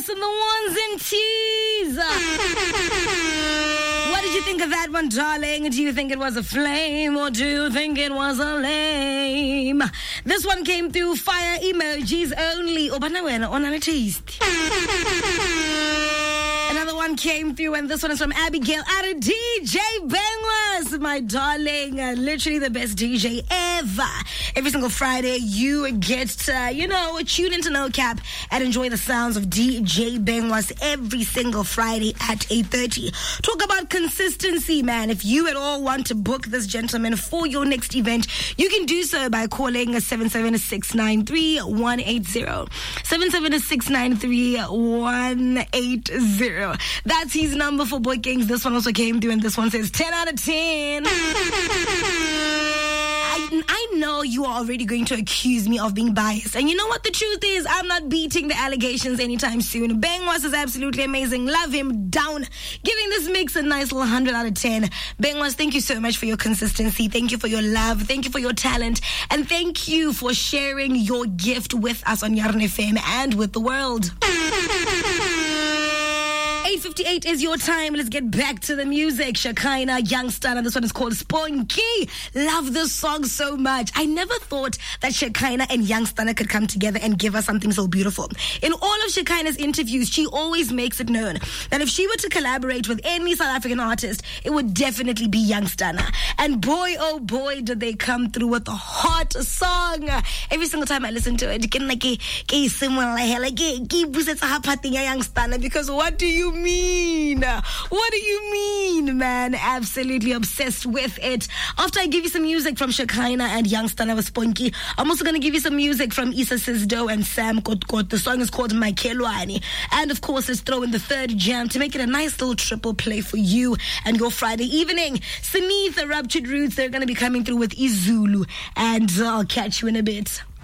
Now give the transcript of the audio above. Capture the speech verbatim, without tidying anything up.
Benwas and the ones and twos. What did you think of that one, darling? Do you think it was a flame or do you think it was a lame? This one came through fire emojis only. Oh, but now we're on a taste. Another one came through, and this one is from Abigail at a D J Benwas, my darling. Uh, literally the best D J ever. Every single Friday, you get to, you know, tune into No Cap and enjoy the sounds of D J Benwas every single Friday at eight thirty. Talk about consistency, man. If you at all want to book this gentleman for your next event, you can do so by calling seven seven six nine three one eight zero. seven seven six nine three one eight zero. That's his number for bookings. This one also came through, and this one says ten out of ten. I, I know you are already going to accuse me of being biased. And you know what the truth is? I'm not beating the allegations anytime soon. Benwas is absolutely amazing. Love him down. Giving this mix a nice little one hundred out of ten. Benwas, thank you so much for your consistency. Thank you for your love. Thank you for your talent. And thank you for sharing your gift with us on Yarn F M and with the world. eight fifty-eight is your time. Let's get back to the music. Shekinah, Young Stunna. This one is called Spunky. Love this song so much. I never thought that Shekinah and Young Stunna could come together and give us something so beautiful. In all of Shekinah's interviews, she always makes it known that if she were to collaborate with any South African artist, it would definitely be Young Stunna. And boy, oh boy, did they come through with a hot song. Every single time I listen to it, because what do you mean? What do you mean, man? Absolutely obsessed with it. After I give you some music from Shekinah and Young Stunna with Spunky, I'm also going to give you some music from Issa Sizdo and Sam Kotkot. The song is called Maikelwane. And of course, let's throw in the third jam to make it a nice little triple play for you and your Friday evening. Saneeth, the Ruptured Roots, they're going to be coming through with Izulu. And I'll catch you in a bit.